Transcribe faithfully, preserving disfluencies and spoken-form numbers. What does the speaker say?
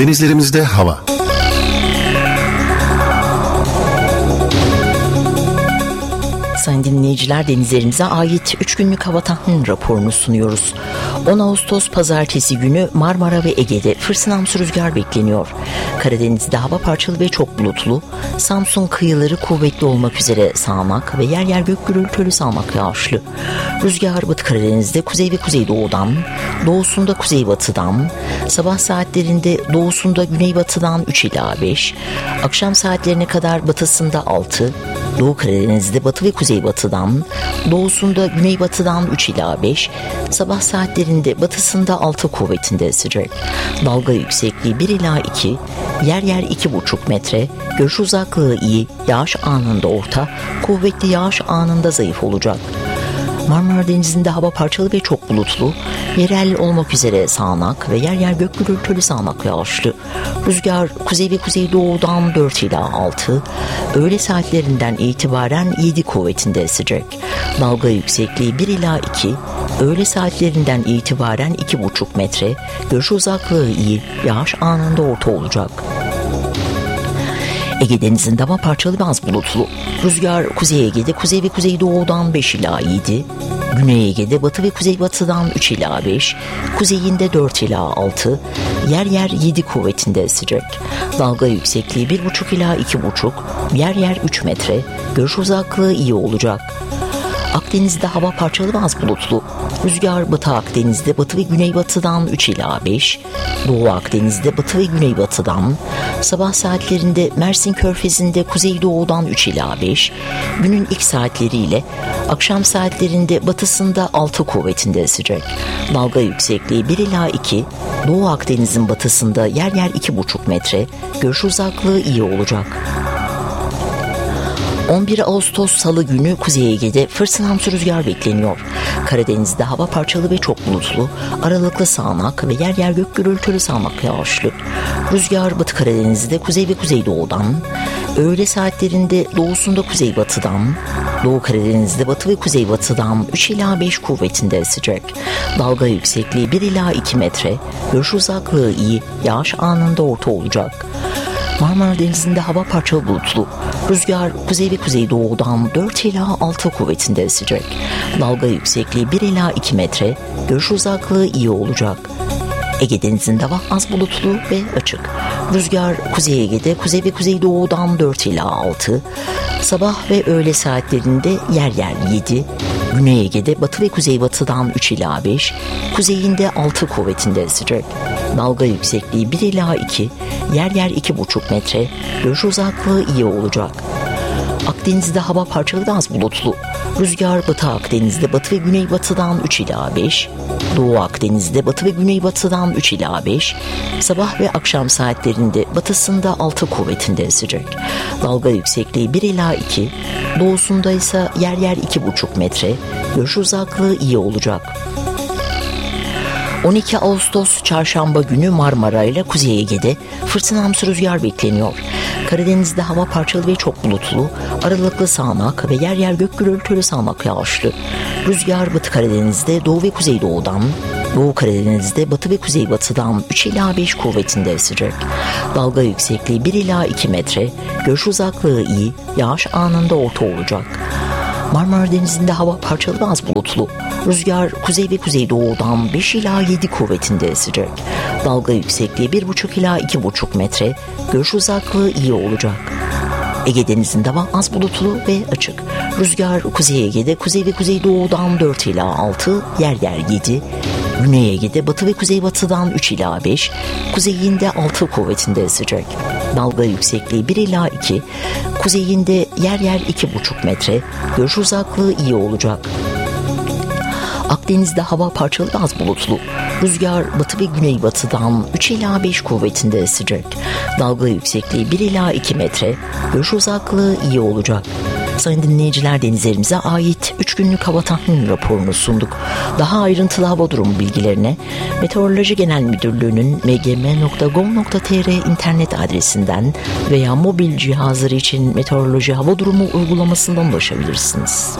Denizlerimizde hava. Sayın dinleyiciler, denizlerimize ait üç günlük hava tahmin raporunu sunuyoruz. on Ağustos Pazartesi günü Marmara ve Ege'de fırtınamsı rüzgar bekleniyor. Karadeniz'de hava parçalı ve çok bulutlu. Samsun kıyıları kuvvetli olmak üzere sağanak ve yer yer gök gürültülü sağanak yağışlı. Rüzgar Batı Karadeniz'de kuzey ve kuzeydoğudan, doğusunda kuzeybatıdan, sabah saatlerinde doğusunda güneybatıdan üç ila beş, akşam saatlerine kadar batısında altı, Doğu Karadeniz'de batı ve kuzeybatıdan, doğusunda güneybatıdan üç ila beş, sabah saatlerinde batısında altı kuvvetinde esecek. Dalga yüksekliği bir ila iki, yer yer iki buçuk metre, görüş uzaklığı iyi, yağış anında orta, kuvvetli yağış anında zayıf olacak. Marmara Denizi'nde hava parçalı ve çok bulutlu, yerel olmak üzere sağanak ve yer yer gök gürültülü sağanak yağışlı. Rüzgar kuzey ve kuzeydoğudan dört ila altı, öğle saatlerinden itibaren yedi kuvvetinde esecek. Dalga yüksekliği bir ila iki, öğle saatlerinden itibaren iki buçuk metre, görüş uzaklığı iyi, yağış anında orta olacak. Ege Denizi'nde hava parçalı ve az bulutlu. Rüzgar Kuzey Ege'de kuzey ve kuzeydoğudan beş ila yedi, Güney Ege'de batı ve kuzeybatıdan üç ila beş, kuzeyinde dört ila altı, yer yer yedi kuvvetinde esecek. Dalga yüksekliği bir buçuk ila iki buçuk, yer yer üç metre, görüş uzaklığı iyi olacak. Akdeniz'de hava parçalı ve az bulutlu. Rüzgar Batı Akdeniz'de batı ve güneybatıdan üç ila beş, Doğu Akdeniz'de batı ve güneybatıdan, sabah saatlerinde Mersin Körfezi'nde kuzeydoğudan üç ila beş, günün ilk saatleriyle akşam saatlerinde batısında altı kuvvetinde esecek. Dalga yüksekliği bir ila iki, Doğu Akdeniz'in batısında yer yer iki buçuk metre, görüş uzaklığı iyi olacak. on bir Ağustos Salı günü Kuzey Ege'de fırtınamsı rüzgar bekleniyor. Karadeniz'de hava parçalı ve çok bulutlu, aralıklı sağanak ve yer yer gök gürültülü sağanak yağışlı. Rüzgar Batı Karadeniz'de kuzey ve kuzeydoğudan, öğle saatlerinde doğusunda kuzeybatıdan, Doğu Karadeniz'de batı ve kuzeybatıdan üç ila beş kuvvetinde esecek. Dalga yüksekliği bir ila iki metre, görüş uzaklığı iyi, yağış anında orta olacak. Marmara Denizi'nde hava parçalı bulutlu. Rüzgar kuzey ve kuzeydoğudan dört ila altı kuvvetinde esecek. Dalga yüksekliği bir ila iki metre, görüş uzaklığı iyi olacak. Ege Denizi'nde hava az bulutlu ve açık. Rüzgar Kuzey Ege'de kuzey ve kuzeydoğudan dört ila altı, sabah ve öğle saatlerinde yer yer yedi, Güney Ege'de batı ve kuzeybatıdan üç ila beş, kuzeyinde altı kuvvetinde esecek. Dalga yüksekliği bir ila iki, yer yer iki buçuk metre, görüş uzaklığı iyi olacak. Akdeniz'de hava parçalı ve az bulutlu. Rüzgar Batı Akdeniz'de batı ve güneybatıdan üç ila beş, Doğu Akdeniz'de batı ve güneybatıdan üç ila beş, sabah ve akşam saatlerinde batısında altı kuvvetinde esecek. Dalga yüksekliği bir ila iki, doğusunda ise yer yer iki buçuk metre, görüş uzaklığı iyi olacak. on iki Ağustos Çarşamba günü Marmara ile Kuzey Ege'de fırtınamsı rüzgar bekleniyor. Karadeniz'de hava parçalı ve çok bulutlu, aralıklı sağanak ve yer yer gök gürültülü sağanak yağışlı. Rüzgar Batı Karadeniz'de doğu ve kuzeydoğudan, Doğu Karadeniz'de batı ve kuzeybatıdan üç ila beş kuvvetinde esecek. Dalga yüksekliği bir ila iki metre, görüş uzaklığı iyi, yağış anında orta olacak. Marmara Denizi'nde hava parçalı ve az bulutlu. Rüzgar kuzey ve kuzeydoğudan beş ila yedi kuvvetinde esecek. Dalga yüksekliği bir buçuk ila iki buçuk metre, görüş uzaklığı iyi olacak. Ege Denizi'nde hava az bulutlu ve açık. Rüzgar Kuzey Ege'de kuzey ve kuzeydoğudan dört ila altı, yer yer yedi, Güney Ege'de batı ve kuzeybatıdan üç ila beş, kuzeyinde altı kuvvetinde esecek. Dalga yüksekliği bir ila iki, kuzeyinde yer yer iki buçuk metre, görüş uzaklığı iyi olacak. Akdeniz'de hava parçalı ve az bulutlu. Rüzgar batı ve güneybatıdan üç ila beş kuvvetinde esecek. Dalga yüksekliği bir ila iki metre, görüş uzaklığı iyi olacak. Sayın dinleyiciler, denizlerimize ait üç günlük hava tahmin raporunu sunduk. Daha ayrıntılı hava durumu bilgilerine Meteoroloji Genel Müdürlüğü'nün m g m nokta gov nokta t r internet adresinden veya mobil cihazları için meteoroloji hava durumu uygulamasından ulaşabilirsiniz.